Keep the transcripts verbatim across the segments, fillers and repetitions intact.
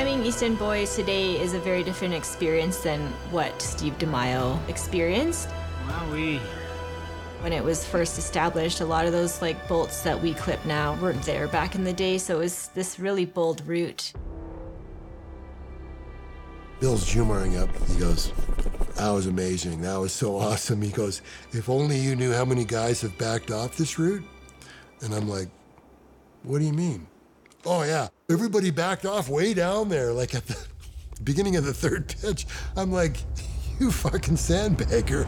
Climbing Easton Boys today is a very different experience than what Steve DeMaio experienced. Wowee. When it was first established, a lot of those like bolts that we clip now weren't there back in the day, so it was this really bold route. Bill's humoring up. He goes, that was amazing. That was so awesome. He goes, if only you knew how many guys have backed off this route. And I'm like, what do you mean? Oh yeah, everybody backed off way down there, like at the beginning of the third pitch. I'm like, you fucking sandbagger.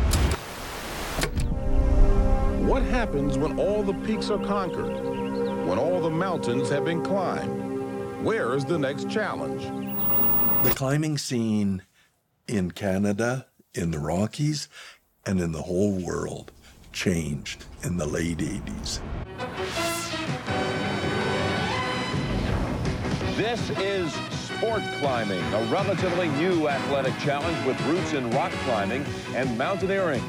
What happens when all the peaks are conquered? When all the mountains have been climbed? Where is the next challenge? The climbing scene in Canada, in the Rockies, and in the whole world changed in the late eighties. This is sport climbing, a relatively new athletic challenge with roots in rock climbing and mountaineering.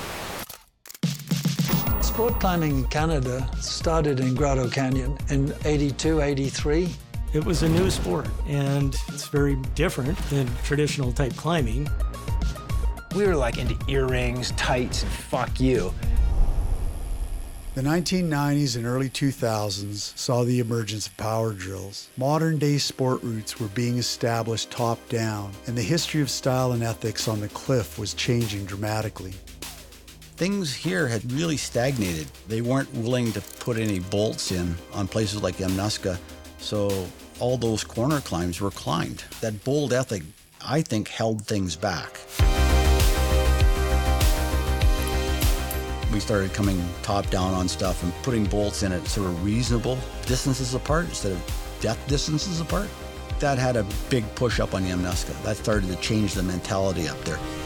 Sport climbing in Canada started in Grotto Canyon in eighty-two, eighty-three. It was a new sport, and it's very different than traditional type climbing. We were like into earrings, tights, and fuck you. The nineteen nineties and early two thousands saw the emergence of power drills. Modern-day sport routes were being established top-down, and the history of style and ethics on the cliff was changing dramatically. Things here had really stagnated. They weren't willing to put any bolts in on places like Yamnuska, so all those corner climbs were climbed. That bold ethic, I think, held things back. We started coming top down on stuff and putting bolts in at sort of reasonable distances apart instead of death distances apart. That had a big push up on Yamnuska. That started to change the mentality up there.